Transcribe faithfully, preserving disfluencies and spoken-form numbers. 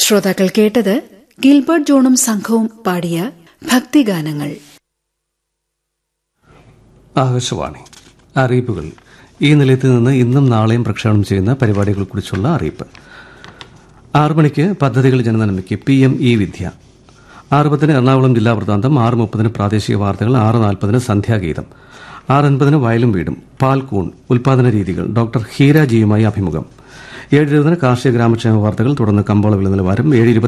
ശ്രോതാക്കൾ കേട്ടത് ഗിൽബർട്ട് ജോണും സംഘവും പാടിയ ഭക്തിഗാനങ്ങൾ. ആകാശവാണി അറിയിപ്പുകൾ. ഈ നിലയത്തിൽ നിന്ന് ഇന്നും നാളെയും പ്രക്ഷേപണം ചെയ്യുന്ന പരിപാടികളെക്കുറിച്ചുള്ള അറിയിപ്പ്. ആറു മണിക്ക് പദ്ധതികൾ ജനനന്മയ്ക്ക് പി എം ഇ വിദ്യ, ആറ് പത്തിന് എറണാകുളം ജില്ലാ വൃത്താന്തം, ആറ് മുപ്പതിന് പ്രാദേശിക വാർത്തകൾ, ആറ് നാൽപ്പതിന് സന്ധ്യാഗീതം, ആറ് അൻപതിന് വയലും വീടും, പാൽക്കൂൺ ഉൽപാദന രീതികൾ, ഡോക്ടർ ഹീര ജിയുമായി അഭിമുഖം, ഏഴ് ഇരുപതിന് കാർഷിക ഗ്രാമക്ഷേമ വാർത്തകൾ, തുടർന്ന് കമ്പോള വില നിലവാരം, ഏഴ്